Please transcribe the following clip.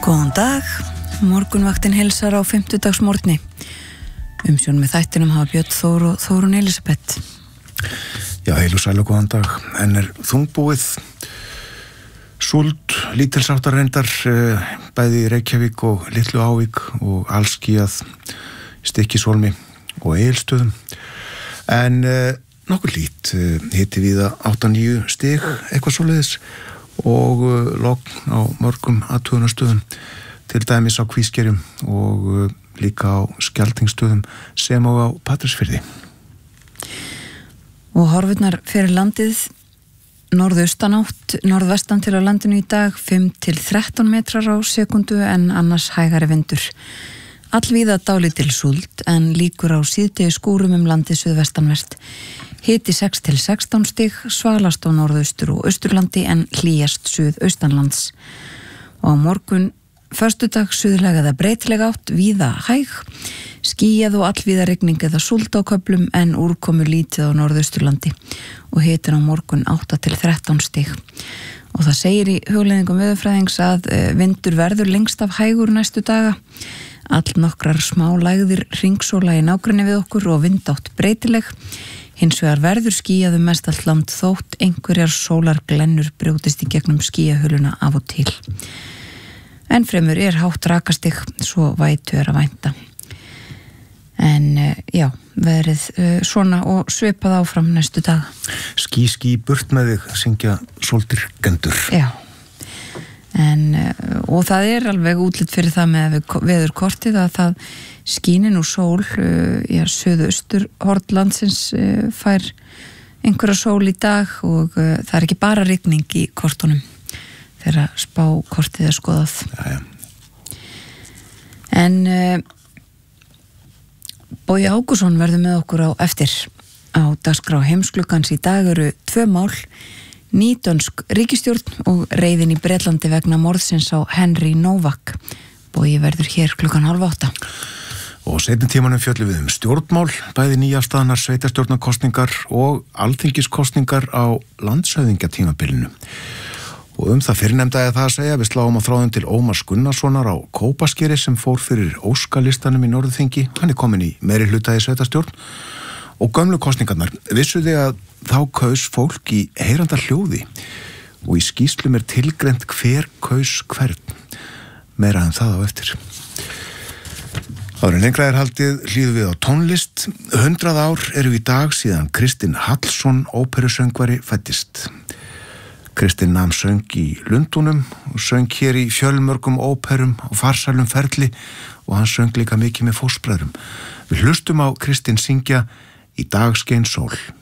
Góðan dag, morgunvaktin heilsar á 50-dagsmorgni. Umsjón með þættinum hafa Björn Þór og Þórun Elisabeth. Já, heil og sæl og góðan dag. En þungbúið, súld, lítilsáttar reyndar, bæði í Reykjavík og Litlu Ávík og allskýjað Stykkishólmi og Egilsstöðum. En nokkuð lít, hiti víða 8-9 stig, eitthvað svoleiðis, og logn á mörgum athugunarstöðum, til dæmis á Kvískerjum og líka á Skjaldingstöðum sem og á Patreksfirði. Og horfurnar fyrir landið, norðaustanátt, norðvestan til á landinu í dag, 5-13 metrar á sekundu en annars hægari vindur. Allvíða dálítil súld en líkur á síðdegi skúrum landið suðvestanvert. Hiti 6-16 stig, svalast á norðaustur og austurlandi en hlýjast suðaustanlands. Og á morgun, föstudag, suðlæg eða breytileg átt, víða hæg, skýjað og allvíða rigning eða súld á köflum en úrkomu lítið á norðausturlandi og hitin á morgun 8-13 stig. Og það segir í hugleiðingum veðurfræðings að vindur verður lengst af hægur næstu daga. All nokkrar smá lægðir hringsóla í nágrenni við okkur og vindátt breytileg. Hins vegar verður skýjað mest allt land þótt einhverjar sólarglennur brjótist í gegnum skýjahöluna af og til. En fremur hátt rakastig, svo vætu að vænta. En já, verið svona og svipað áfram næstu daga. Ský, burt með þig, syngja sóldirgendur. Já. Og það alveg útlit fyrir það með veðurkortið að það skínin úr sól, suðaustur hornlandsins fær einhverja sól í dag og það ekki bara rigning í kortunum þegar spákortið skoðað. Já. En Bogi Ágússon verður með okkur á eftir. Á dagskrá Heimsklukkans í dag eru 2 mál. Ný dönsk ríkisstjórn og reiðin í Bretlandi vegna morðsins á Henry Novak. Bogi verður hér 7:30. Og seinni tímanum fjöllum við stjórnmál, bæði nýafstaðnar sveitarstjórnarkosningar og alþingiskosningar á landshöfðingjatímabilinu. Og það fyrrnefnda það að segja, við sláum á þráðum til Ómars Gunnarssonar á Kópaskeri sem fór fyrir óskalistanum í Norðurþingi. Hann komin í meiri hluta í sveitarstjórn. Og gömlu kosningarnar vissuði að þá kaus fólk í heyranda hljóði og í skýrslum tilgreint hver kaus hvern. Meira en það á eftir. Áður en lengra haldið hlýðum við á tónlist. 100 ár eru í dag síðan Kristinn Hallsson, óperusöngvari, fæddist. Kristinn nam söng í Lundúnum og söng hér í fjölmörgum óperum og farsælum ferli og hann söng líka mikið með fóstbræðrum. Við hlustum á Kristinn syngja Í dag skein sól.